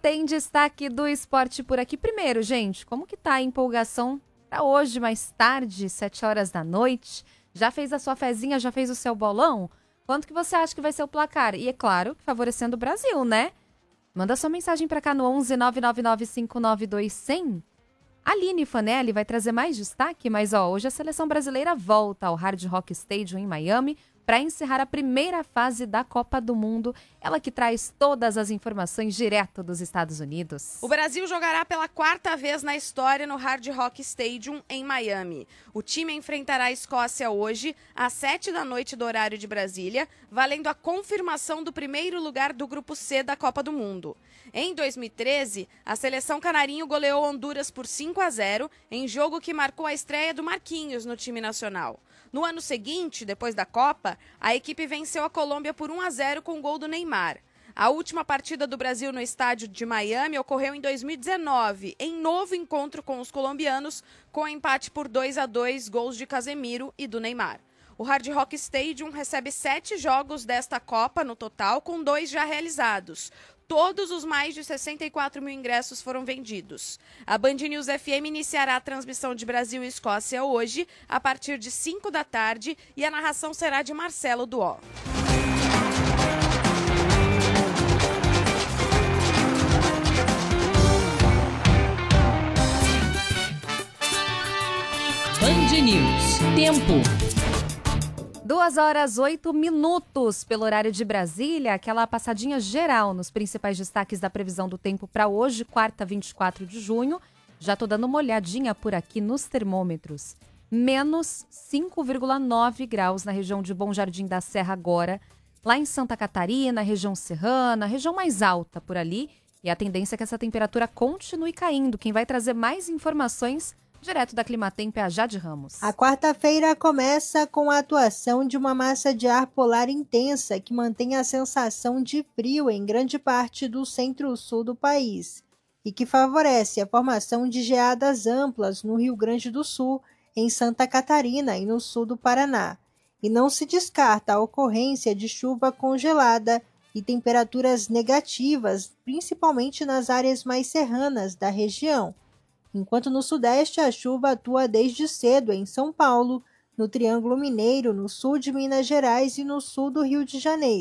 tem destaque do esporte por aqui. Primeiro, gente, como que tá a empolgação para hoje, mais tarde, 7 horas da noite? Já fez a sua fezinha, já fez o seu bolão? Quanto que você acha que vai ser o placar? E é claro, favorecendo o Brasil, né? Manda sua mensagem para cá no 11 999 592 100. Aline Fanelli vai trazer mais destaque, mas hoje a seleção brasileira volta ao Hard Rock Stadium em Miami para encerrar a primeira fase da Copa do Mundo. Ela que traz todas as informações direto dos Estados Unidos. O Brasil jogará pela 4ª vez na história no Hard Rock Stadium em Miami. O time enfrentará a Escócia hoje, às 7 da noite do horário de Brasília, valendo a confirmação do primeiro lugar do Grupo C da Copa do Mundo. Em 2013, a seleção canarinho goleou Honduras por 5-0 em jogo que marcou a estreia do Marquinhos no time nacional. No ano seguinte, depois da Copa, a equipe venceu a Colômbia por 1-0 com o gol do Neymar. A última partida do Brasil no estádio de Miami ocorreu em 2019, em novo encontro com os colombianos, com empate por 2-2, gols de Casemiro e do Neymar. O Hard Rock Stadium recebe 7 jogos desta Copa no total, com 2 já realizados. Todos os mais de 64 mil ingressos foram vendidos. A Band News FM iniciará a transmissão de Brasil e Escócia hoje, a partir de 5 da tarde, e a narração será de Marcelo Duó. Band News. Tempo. 2 horas 8 minutos pelo horário de Brasília, aquela passadinha geral nos principais destaques da previsão do tempo para hoje, quarta, 24 de junho. Já tô dando uma olhadinha por aqui nos termômetros. Menos 5,9 graus na região de Bom Jardim da Serra agora. Lá em Santa Catarina, região serrana, região mais alta por ali. E a tendência é que essa temperatura continue caindo. Quem vai trazer mais informações direto da Climatempo é a Jade Ramos. A quarta-feira começa com a atuação de uma massa de ar polar intensa que mantém a sensação de frio em grande parte do centro-sul do país e que favorece a formação de geadas amplas no Rio Grande do Sul, em Santa Catarina e no sul do Paraná. E não se descarta a ocorrência de chuva congelada e temperaturas negativas, principalmente nas áreas mais serranas da região. Enquanto no sudeste a chuva atua desde cedo em São Paulo, no Triângulo Mineiro, no sul de Minas Gerais e no sul do Rio de Janeiro.